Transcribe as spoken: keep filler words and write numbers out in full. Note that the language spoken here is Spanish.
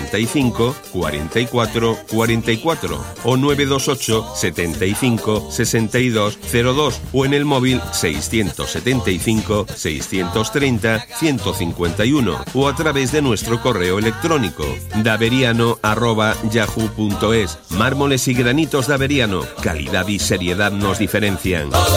setenta y cinco, cuarenta y cuatro, cuarenta y cuatro o nueve dos ocho, setenta y cinco, sesenta y dos, cero dos o en el móvil seiscientos setenta y cinco, seiscientos treinta, ciento cincuenta y uno o a través de nuestro correo electrónico daveriano arroba yahoo punto es. Mármoles y granitos Daveriano, calidad y seriedad nos diferencian.